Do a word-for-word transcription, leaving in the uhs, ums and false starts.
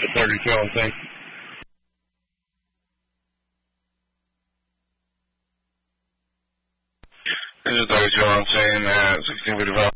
thirty-two on scene. This is thirty-two on scene at sixteen fifty-five.